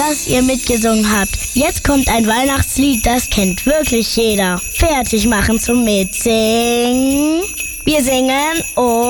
dass ihr mitgesungen habt. Jetzt kommt ein Weihnachtslied, das kennt wirklich jeder. Fertig machen zum Mitsingen. Wir singen und